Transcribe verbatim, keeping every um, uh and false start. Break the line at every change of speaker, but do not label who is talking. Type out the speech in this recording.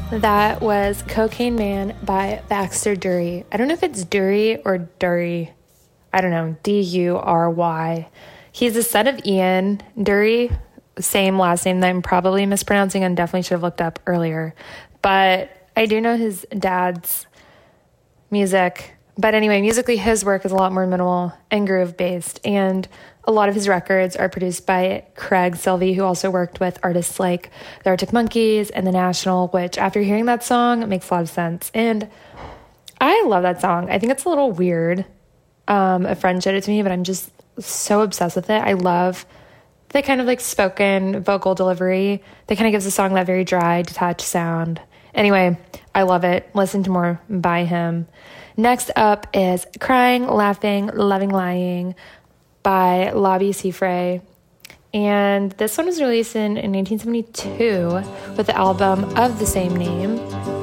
That was Cocaine Man by Baxter Dury. I don't know if it's Dury or Dury. I don't know. D U R Y. He's the son of Ian Dury. Same last name that I'm probably mispronouncing and definitely should have looked up earlier. But I do know his dad's music. But anyway, musically, his work is a lot more minimal and groove-based. And a lot of his records are produced by Craig Silvey, who also worked with artists like the Arctic Monkeys and The National, which after hearing that song, it makes a lot of sense. And I love that song. I think it's a little weird. Um, a friend showed it to me, but I'm just so obsessed with it. I love the kind of like spoken vocal delivery that kind of gives the song that very dry, detached sound. Anyway, I love it. Listen to more by him. Next up is Crying, Laughing, Loving, Lying by Labi Siffre. And this one was released in, in nineteen seventy-two with the album of the same name.